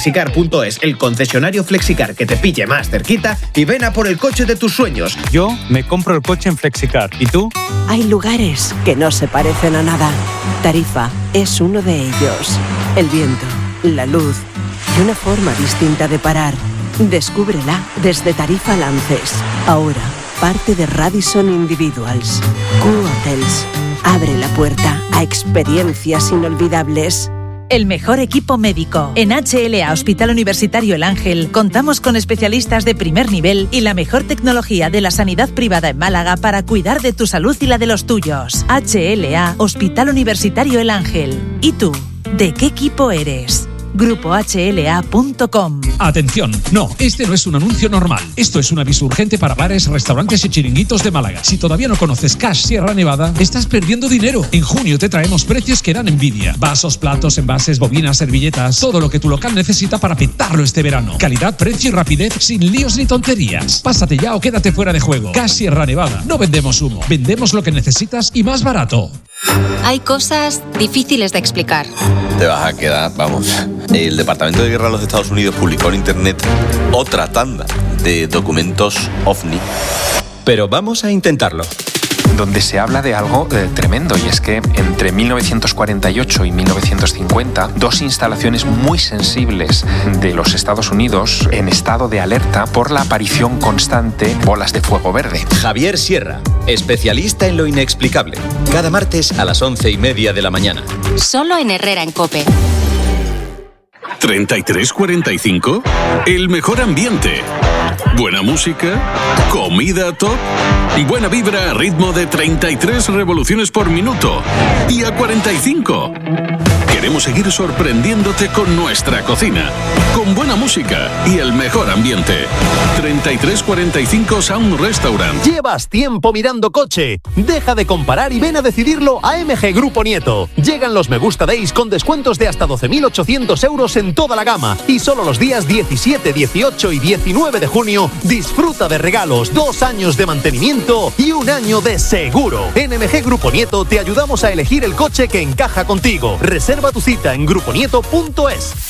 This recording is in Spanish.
flexicar.es, el concesionario Flexicar que te pille más cerquita y ven a por el coche de tus sueños. Yo me compro el coche en Flexicar. ¿Y tú? Hay lugares que no se parecen a nada. Tarifa es uno de ellos. El viento, la luz y una forma distinta de parar. Descúbrela desde Tarifa Lances. Ahora, parte de Radisson Individuals. Q-Hotels. Abre la puerta a experiencias inolvidables. El mejor equipo médico. En HLA Hospital Universitario El Ángel contamos con especialistas de primer nivel y la mejor tecnología de la sanidad privada en Málaga para cuidar de tu salud y la de los tuyos. HLA Hospital Universitario El Ángel. ¿Y tú? ¿De qué equipo eres? GrupoHLA.com. Atención, no, este no es un anuncio normal. Esto es un aviso urgente para bares, restaurantes y chiringuitos de Málaga. Si todavía no conoces Cash Sierra Nevada, estás perdiendo dinero. En junio te traemos precios que dan envidia. Vasos, platos, envases, bobinas, servilletas, todo lo que tu local necesita para petarlo este verano. Calidad, precio y rapidez sin líos ni tonterías. Pásate ya o quédate fuera de juego. Cash Sierra Nevada. No vendemos humo, vendemos lo que necesitas y más barato. Hay cosas difíciles de explicar. Te vas a quedar, vamos. El Departamento de Guerra de los Estados Unidos publicó en internet otra tanda de documentos OVNI. Pero vamos a intentarlo. Donde se habla de algo tremendo, y es que entre 1948 y 1950, dos instalaciones muy sensibles de los Estados Unidos en estado de alerta por la aparición constante de bolas de fuego verde. Javier Sierra, especialista en lo inexplicable. Cada martes a las 11:30 de la mañana. Solo en Herrera en COPE. 33-45, el mejor ambiente. Buena música, comida top, buena vibra a ritmo de 33 revoluciones por minuto y a 45. Queremos seguir sorprendiéndote con nuestra cocina, con buena música y el mejor ambiente. 3345 Sound Restaurant. ¿Llevas tiempo mirando coche? Deja de comparar y ven a decidirlo a MG Grupo Nieto. Llegan los Me Gusta Days con descuentos de hasta 12.800 euros en toda la gama. Y solo los días 17, 18 y 19 de junio disfruta de regalos, 2 años de mantenimiento y 1 año de seguro. En MG Grupo Nieto te ayudamos a elegir el coche que encaja contigo. Reserva tu cita en gruponieto.es.